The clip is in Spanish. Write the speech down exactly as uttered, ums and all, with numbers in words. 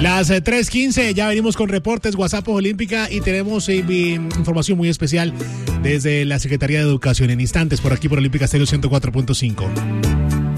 Las eh, tres quince, ya venimos con reportes, WhatsApp Olímpica y tenemos eh, información muy especial desde la Secretaría de Educación en instantes por aquí por Olímpica Estéreo ciento cuatro punto cinco.